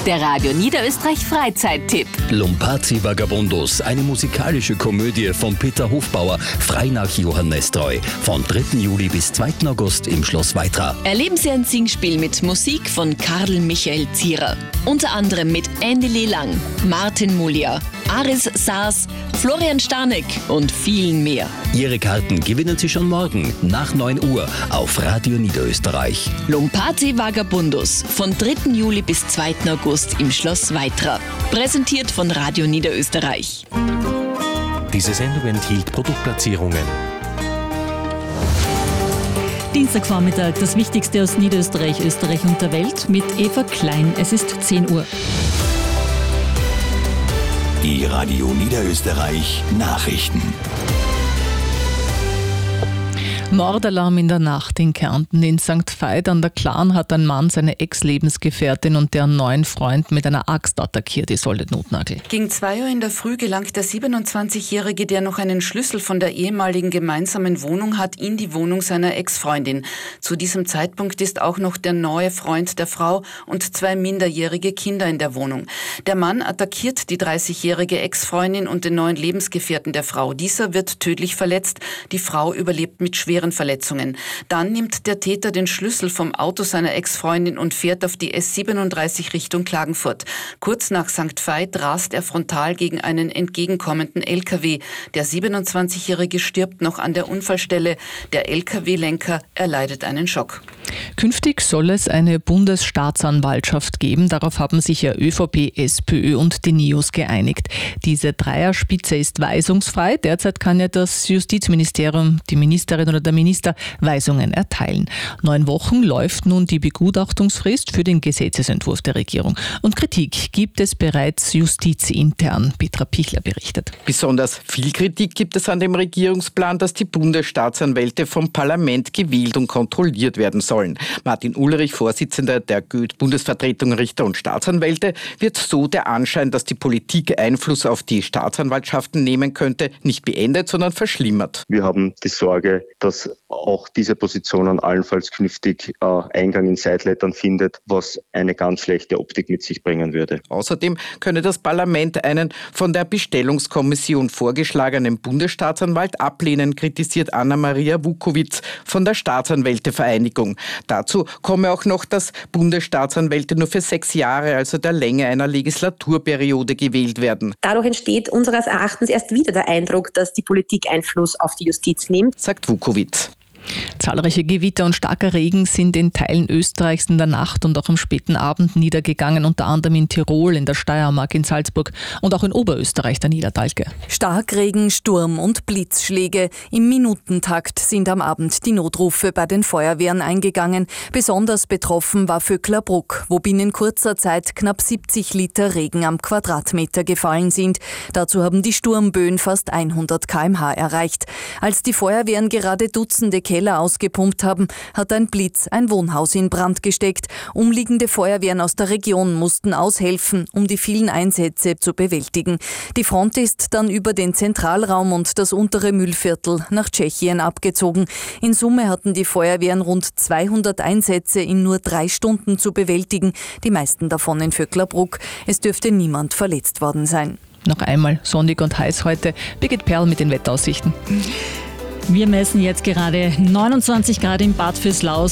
Der Radio Niederösterreich Freizeittipp. Lumpazzi Vagabundos, eine musikalische Komödie von Peter Hofbauer, frei nach Johann Nestroy. Von 3. Juli bis 2. August im Schloss Weitra. Erleben Sie ein Singspiel mit Musik von Karl Michael Zierer. Unter anderem mit Andy Lee Lang, Martin Mulia, Aris Saas, Florian Stanek und vielen mehr. Ihre Karten gewinnen Sie schon morgen nach 9 Uhr auf Radio Niederösterreich. Lumpazzi Vagabundos von 3. Juli bis 2. August im Schloss Weitra. Präsentiert von Radio Niederösterreich. Diese Sendung enthielt Produktplatzierungen. Dienstagvormittag, das Wichtigste aus Niederösterreich, Österreich und der Welt mit Eva Klein. Es ist 10 Uhr. Die Radio Niederösterreich Nachrichten. Mordalarm in der Nacht in Kärnten. In St. Veit an der Klan hat ein Mann seine Ex-Lebensgefährtin und deren neuen Freund mit einer Axt attackiert. Die sollte Notnagel. Gegen 2 Uhr in der Früh gelangt der 27-Jährige, der noch einen Schlüssel von der ehemaligen gemeinsamen Wohnung hat, in die Wohnung seiner Ex-Freundin. Zu diesem Zeitpunkt ist auch noch der neue Freund der Frau und 2 minderjährige Kinder in der Wohnung. Der Mann attackiert die 30-jährige Ex-Freundin und den neuen Lebensgefährten der Frau. Dieser wird tödlich verletzt. Die Frau überlebt mit schweren Verletzungen. Dann nimmt der Täter den Schlüssel vom Auto seiner Ex-Freundin und fährt auf die S37 Richtung Klagenfurt. Kurz nach St. Veit rast er frontal gegen einen entgegenkommenden LKW. Der 27-Jährige stirbt noch an der Unfallstelle. Der LKW-Lenker erleidet einen Schock. Künftig soll es eine Bundesstaatsanwaltschaft geben. Darauf haben sich ja ÖVP, SPÖ und die NIOS geeinigt. Diese Dreierspitze ist weisungsfrei. Derzeit kann ja das Justizministerium, die Ministerin oder der Minister Weisungen erteilen. 9 Wochen läuft nun die Begutachtungsfrist für den Gesetzesentwurf der Regierung. Und Kritik gibt es bereits justizintern. Petra Pichler berichtet. Besonders viel Kritik gibt es an dem Regierungsplan, dass die Bundesstaatsanwälte vom Parlament gewählt und kontrolliert werden sollen. Martin Ulrich, Vorsitzender der Bundesvertretung Richter und Staatsanwälte, wird so der Anschein, dass die Politik Einfluss auf die Staatsanwaltschaften nehmen könnte, nicht beendet, sondern verschlimmert. Wir haben die Sorge, dass auch diese Position allenfalls künftig Eingang in Sidelettern findet, was eine ganz schlechte Optik mit sich bringen würde. Außerdem könne das Parlament einen von der Bestellungskommission vorgeschlagenen Bundesstaatsanwalt ablehnen, kritisiert Anna-Maria Vukovic von der Staatsanwältevereinigung. Dazu komme auch noch, dass Bundesstaatsanwälte nur für 6 Jahre, also der Länge einer Legislaturperiode, gewählt werden. Dadurch entsteht unseres Erachtens erst wieder der Eindruck, dass die Politik Einfluss auf die Justiz nimmt, sagt Vukovic. Zahlreiche Gewitter und starker Regen sind in Teilen Österreichs in der Nacht und auch am späten Abend niedergegangen, unter anderem in Tirol, in der Steiermark, in Salzburg und auch in Oberösterreich, der Niedertalke. Starkregen, Sturm und Blitzschläge. Im Minutentakt sind am Abend die Notrufe bei den Feuerwehren eingegangen. Besonders betroffen war Vöcklerbruck, wo binnen kurzer Zeit knapp 70 Liter Regen am Quadratmeter gefallen sind. Dazu haben die Sturmböen fast 100 km/h erreicht. Als die Feuerwehren gerade Dutzende Keller ausgepumpt haben, hat ein Blitz ein Wohnhaus in Brand gesteckt. Umliegende Feuerwehren aus der Region mussten aushelfen, um die vielen Einsätze zu bewältigen. Die Front ist dann über den Zentralraum und das untere Mühlviertel nach Tschechien abgezogen. In Summe hatten die Feuerwehren rund 200 Einsätze in nur 3 Stunden zu bewältigen, die meisten davon in Vöcklerbruck. Es dürfte niemand verletzt worden sein. Noch einmal sonnig und heiß heute. Birgit Perl mit den Wetteraussichten. Wir messen jetzt gerade 29 Grad in Bad Vöslaus.